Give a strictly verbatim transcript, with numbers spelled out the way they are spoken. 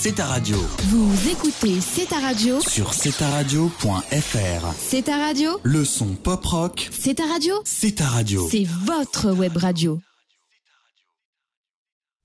C'est ta radio. Vous écoutez C'est ta radio Sur c'est ta radio point f r. C'est ta radio Le son pop rock. C'est ta radio C'est ta radio. C'est votre web radio.